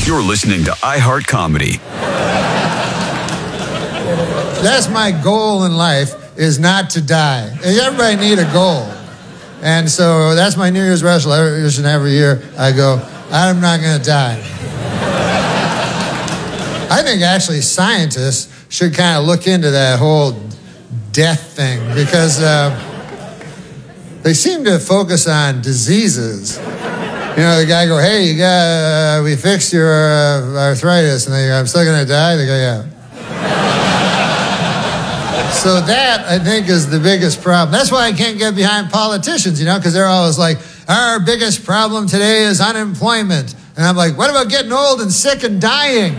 You're listening to iHeart Comedy. That's my goal in life, is not to die. Everybody need a goal. And so that's my New Year's resolution every year. I go, I'm not going to die. I think actually scientists should kind of look into that whole death thing because they seem to focus on diseases. You know, the guy go, hey, we fixed your arthritis. And they go, I'm still going to die? They go, yeah. So that, I think, is the biggest problem. That's why I can't get behind politicians, you know, because they're always like, our biggest problem today is unemployment. And I'm like, what about getting old and sick and dying?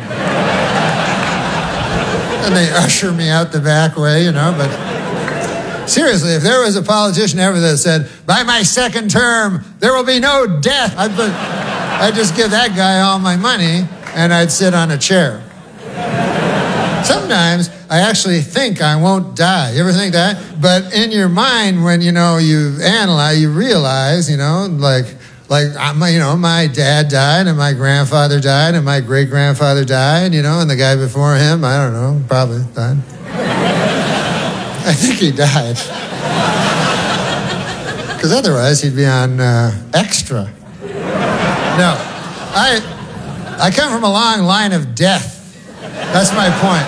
And they usher me out the back way, you know, but seriously, if there was a politician ever that said, by my second term, there will be no death, I'd just give that guy all my money and I'd sit on a chair. Sometimes I actually think I won't die. You ever think that? But in your mind, when, you know, you analyze, you realize, you know, my dad died and my grandfather died and my great-grandfather died, you know, and the guy before him, I don't know, probably died. I think he died. Because otherwise he'd be on Extra. No, I come from a long line of death. That's my point.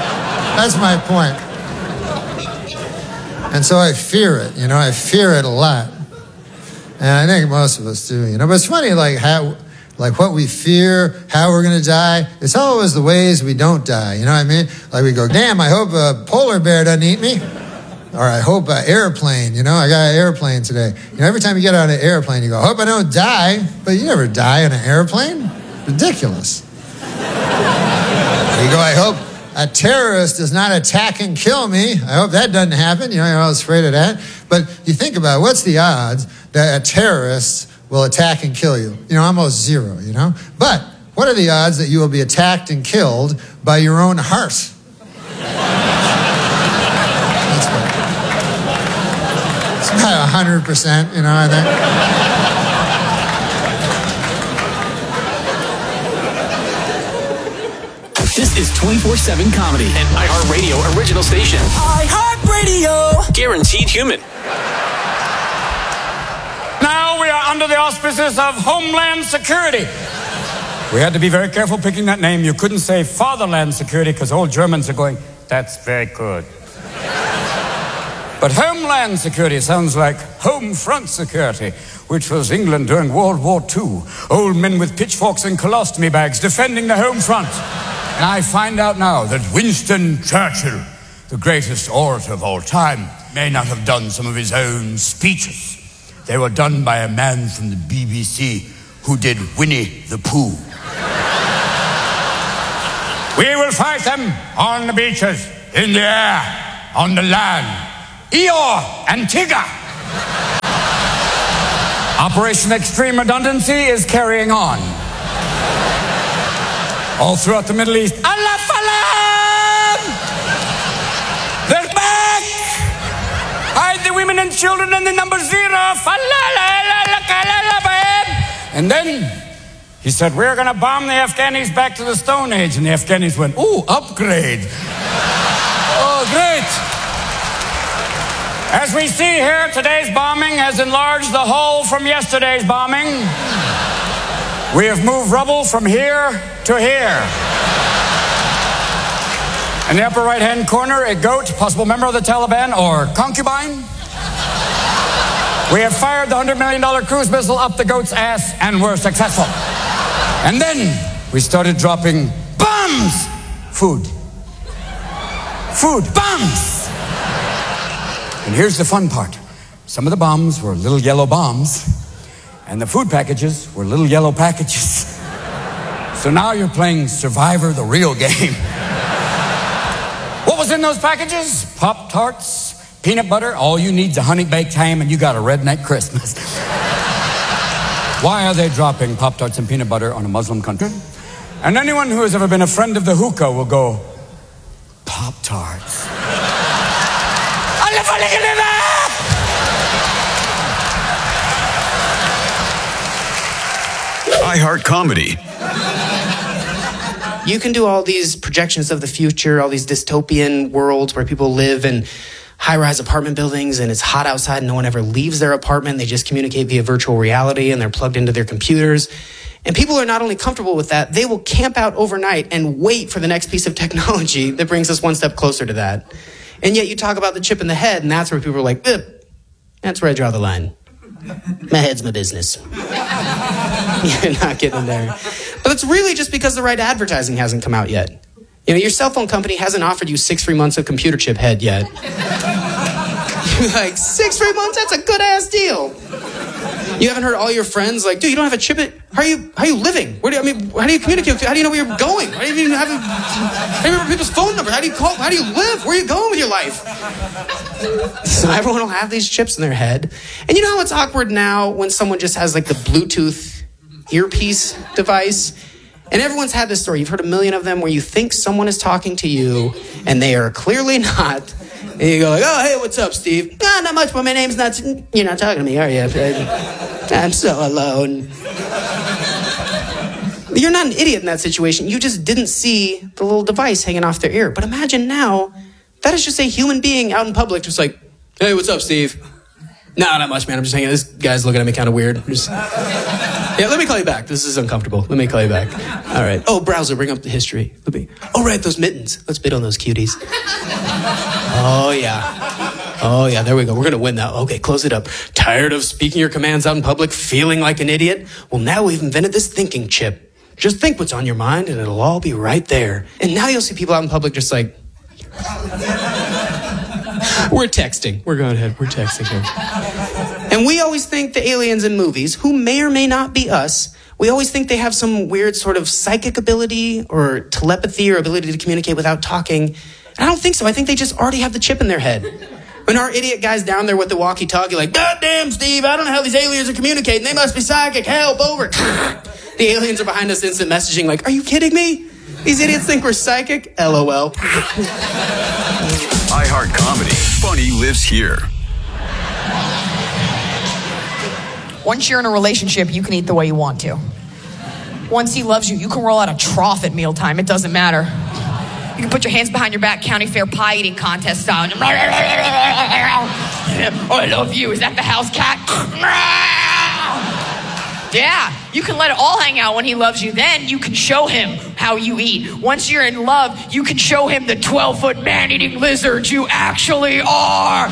And so I fear it, you know, I fear it a lot. And I think most of us do, you know. But it's funny, like what we fear, how we're going to die. It's always the ways we don't die, you know what I mean? Like we go, damn, I hope a polar bear doesn't eat me. Or I hope an airplane, you know, I got an airplane today. You know, every time you get on an airplane, you go, hope I don't die. But you never die on an airplane. Ridiculous. You go, I hope a terrorist does not attack and kill me. I hope that doesn't happen. You know, you're always afraid of that. But you think about it, what's the odds that a terrorist will attack and kill you? You know, almost zero, you know? But what are the odds that you will be attacked and killed by your own heart? That's what. It's about 100%, you know, I think. This is 24/7 Comedy, an iHeartRadio original station. iHeartRadio! Guaranteed human. Now we are under the auspices of Homeland Security. We had to be very careful picking that name. You couldn't say Fatherland Security because old Germans are going, that's very good. But Homeland Security sounds like Home Front Security, which was England during World War II. Old men with pitchforks and colostomy bags defending the home front. And I find out now that Winston Churchill, the greatest orator of all time, may not have done some of his own speeches. They were done by a man from the BBC who did Winnie the Pooh. We will fight them on the beaches, in the air, on the land. Eeyore and Tigger. Operation Extreme Redundancy is carrying on. All throughout the Middle East. Allah Falam! They're back! Hide the women and children in the number 0. And then he said, we're going to bomb the Afghanis back to the Stone Age. And the Afghanis went, ooh, upgrade. Oh, great. As we see here, today's bombing has enlarged the hole from yesterday's bombing. We have moved rubble from here to here. In the upper right-hand corner, a goat, possible member of the Taliban or concubine. We have fired the $100 million cruise missile up the goat's ass and were successful. And then we started dropping bombs. Food, bombs. And here's the fun part. Some of the bombs were little yellow bombs, and the food packages were little yellow packages. So now you're playing Survivor, the real game. What was in those packages? Pop-Tarts, peanut butter. All you need is a honey-baked ham, and you got a redneck Christmas. Why are they dropping Pop-Tarts and peanut butter on a Muslim country? And anyone who has ever been a friend of the hookah will go, Pop-Tarts. iHeart Comedy. You can do all these projections of the future, all these dystopian worlds where people live in high-rise apartment buildings and it's hot outside and no one ever leaves their apartment. They just communicate via virtual reality and they're plugged into their computers. And people are not only comfortable with that, they will camp out overnight and wait for the next piece of technology that brings us one step closer to that. And yet you talk about the chip in the head, and that's where people are like, that's where I draw the line. My head's my business. You're not getting there. But it's really just because the right advertising hasn't come out yet. You know, your cell phone company hasn't offered you 6 free months of computer chip head yet. You're like, 6 free months? That's a good-ass deal. You haven't heard all your friends like, dude, you don't have a chip it? How are you living? How do you communicate? How do you know where you're going? How do you even how do you remember people's phone number? How do you call? How do you live? Where are you going with your life? So everyone will have these chips in their head. And you know how it's awkward now when someone just has like the Bluetooth earpiece device? And everyone's had this story. You've heard a million of them where you think someone is talking to you and they are clearly not. And you go like, oh, hey, what's up, Steve? Not much, but my name's not... You're not talking to me, are you? I'm so alone. You're not an idiot in that situation. You just didn't see the little device hanging off their ear. But imagine now, that is just a human being out in public just like, hey, what's up, Steve? No, not much, man. I'm just hanging out. This guy's looking at me kind of weird. Yeah, let me call you back. This is uncomfortable. Let me call you back. All right. Oh, browser, bring up the history. Oh, right, those mittens. Let's bid on those cuties. Oh, yeah, there we go. We're going to win now. Okay, close it up. Tired of speaking your commands out in public, feeling like an idiot? Well, now we've invented this thinking chip. Just think what's on your mind, and it'll all be right there. And now you'll see people out in public just like... We're texting. We're going ahead. We're texting here. And we always think the aliens in movies, who may or may not be us, we always think they have some weird sort of psychic ability or telepathy or ability to communicate without talking. And I don't think so. I think they just already have the chip in their head. When our idiot guy's down there with the walkie-talkie like, God damn, Steve, I don't know how these aliens are communicating. They must be psychic. Help, over. The aliens are behind us instant messaging like, are you kidding me? These idiots think we're psychic? LOL. iHeart Comedy. Funny lives here. Once you're in a relationship, you can eat the way you want to. Once he loves you, you can roll out a trough at mealtime. It doesn't matter. You can put your hands behind your back, county fair pie eating contest style. Oh, I love you. Is that the house cat? Yeah, you can let it all hang out when he loves you. Then you can show him how you eat. Once you're in love, you can show him the 12-foot man-eating lizard you actually are.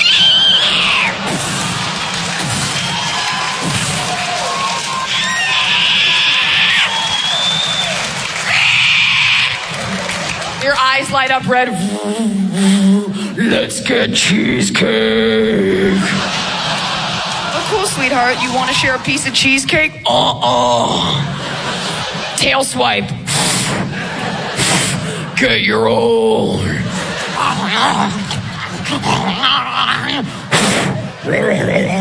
Your eyes light up red. Let's get cheesecake. Oh, cool, sweetheart. You want to share a piece of cheesecake? Tail swipe. Get your own.